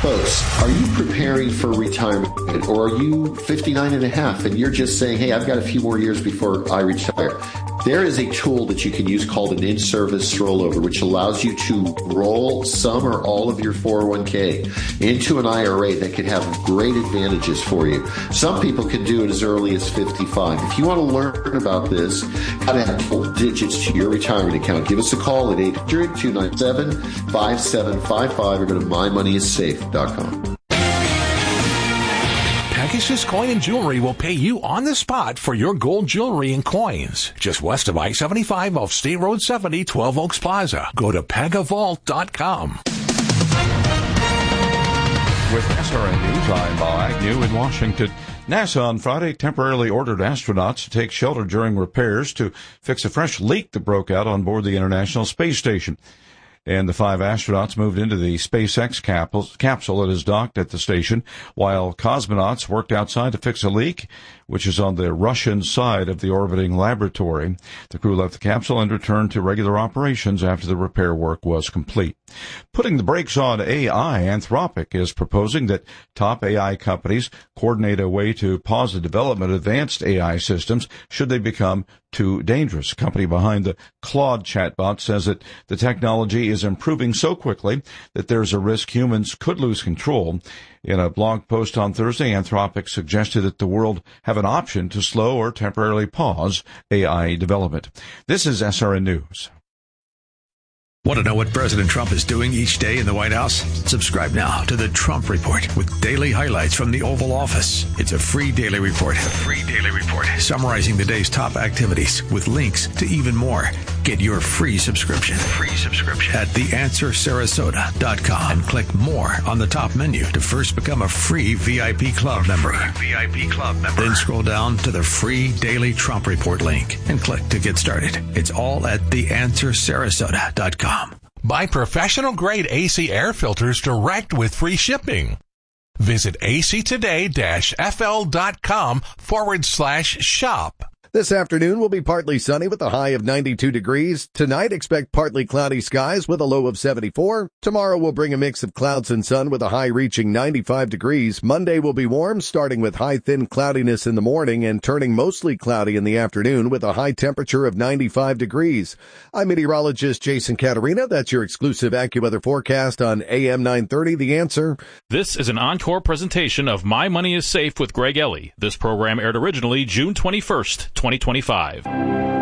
Folks, are you preparing for retirement, or are you 59 and a half and you're just saying, hey, I've got a few more years before I retire? There is a tool that you can use called an in-service rollover, which allows you to roll some or all of your 401k into an IRA that could have great advantages for you. Some people can do it as early as 55. If you want to learn about this, how to add full digits to your retirement account, give us a call at 800-297-5755 or go to mymoneyissafe.com. Pegasus Coin and Jewelry will pay you on the spot for your gold jewelry and coins. Just west of I-75 off State Road 70, 12 Oaks Plaza. Go to pegavault.com. With SRN News, I'm Bob Agnew in Washington. NASA on Friday temporarily ordered astronauts to take shelter during repairs to fix a fresh leak that broke out on board the International Space Station. And the 5 astronauts moved into the SpaceX capsule that is docked at the station, while cosmonauts worked outside to fix a leak, which is on the Russian side of the orbiting laboratory. The crew left the capsule and returned to regular operations after the repair work was complete. Putting the brakes on AI, Anthropic is proposing that top AI companies coordinate a way to pause the development of advanced AI systems should they become too dangerous. The company behind the Claude chatbot says that the technology is improving so quickly that there's a risk humans could lose control. In a blog post on Thursday, Anthropic suggested that the world have an option to slow or temporarily pause AI development. This is SRN News. Want to know what President Trump is doing each day in the White House? Subscribe now to the Trump Report with daily highlights from the Oval Office. It's a free daily report. Summarizing the day's top activities with links to even more. Get your free subscription. At theanswersarasota.com and click more on the top menu to first become a free VIP Club member. Then scroll down to the free daily Trump Report link and click to get started. It's all at theanswersarasota.com. Buy professional-grade AC air filters direct with free shipping. Visit actoday-fl.com/shop. This afternoon will be partly sunny with a high of 92 degrees. Tonight, expect partly cloudy skies with a low of 74. Tomorrow will bring a mix of clouds and sun with a high reaching 95 degrees. Monday will be warm, starting with high thin cloudiness in the morning and turning mostly cloudy in the afternoon with a high temperature of 95 degrees. I'm meteorologist Jason Caterina. That's your exclusive AccuWeather forecast on AM 930, The Answer. This is an encore presentation of My Money is Safe with Greg Ellie. This program aired originally June 21st, 2025.